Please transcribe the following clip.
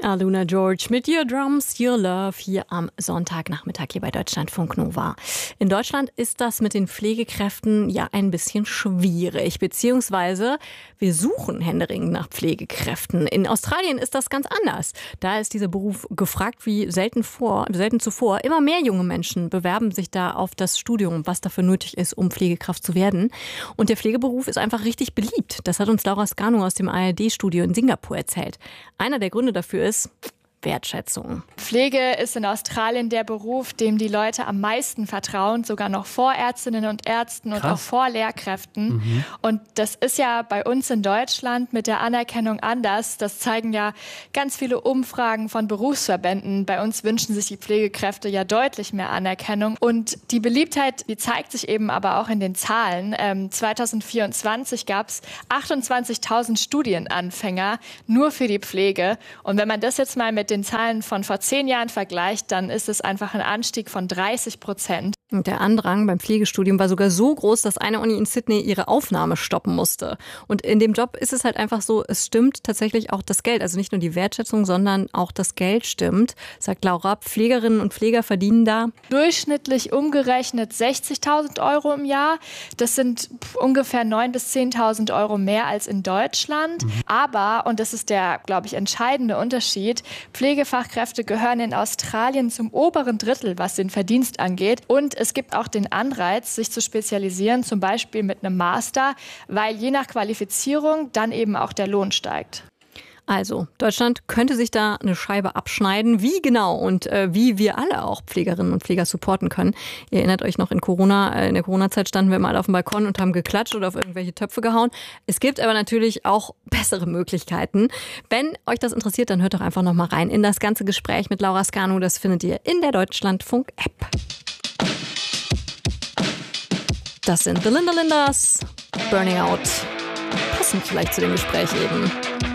Aluna George mit Your Drums, Your Love hier am Sonntagnachmittag hier bei Deutschlandfunk Nova. In Deutschland ist das mit den Pflegekräften ja ein bisschen schwierig, beziehungsweise wir suchen händeringend nach Pflegekräften. In Australien ist das ganz anders. Da ist dieser Beruf gefragt wie selten zuvor. Immer mehr junge Menschen bewerben sich da auf das Studium, was dafür nötig ist, um Pflegekraft zu werden. Und der Pflegeberuf ist einfach richtig beliebt. Das hat uns Laura Scanu aus dem ARD-Studio in Singapur erzählt. Einer der Gründe dafür ist Wertschätzung. Pflege ist in Australien der Beruf, dem die Leute am meisten vertrauen, sogar noch vor Ärztinnen und Ärzten und auch vor Lehrkräften. Und das ist ja bei uns in Deutschland mit der Anerkennung anders. Das zeigen ja ganz viele Umfragen von Berufsverbänden. Bei uns wünschen sich die Pflegekräfte ja deutlich mehr Anerkennung. Und die Beliebtheit, die zeigt sich eben aber auch in den Zahlen. 2024 gab es 28.000 Studienanfänger nur für die Pflege. Und wenn man das jetzt mal mit den Zahlen von vor 10 Jahren vergleicht, dann ist es einfach ein Anstieg von 30%. Und der Andrang beim Pflegestudium war sogar so groß, dass eine Uni in Sydney ihre Aufnahme stoppen musste. Und in dem Job ist es halt einfach so, es stimmt tatsächlich auch das Geld. Also nicht nur die Wertschätzung, sondern auch das Geld stimmt, sagt Laura. Pflegerinnen und Pfleger verdienen da durchschnittlich umgerechnet 60.000 Euro im Jahr. Das sind ungefähr 9.000 bis 10.000 Euro mehr als in Deutschland. Aber, und das ist der, glaube ich, entscheidende Unterschied, Pflegefachkräfte gehören in Australien zum oberen Drittel, was den Verdienst angeht. Und es gibt auch den Anreiz, sich zu spezialisieren, zum Beispiel mit einem Master, weil je nach Qualifizierung dann eben auch der Lohn steigt. Also, Deutschland könnte sich da eine Scheibe abschneiden. Wie genau und wie wir alle auch Pflegerinnen und Pfleger supporten können. Ihr erinnert euch noch, in der Corona-Zeit standen wir mal auf dem Balkon und haben geklatscht oder auf irgendwelche Töpfe gehauen. Es gibt aber natürlich auch bessere Möglichkeiten. Wenn euch das interessiert, dann hört doch einfach noch mal rein in das ganze Gespräch mit Laura Scanu. Das findet ihr in der Deutschlandfunk-App. Das sind The Linda Lindas, Burning Out. Passend vielleicht zu dem Gespräch eben.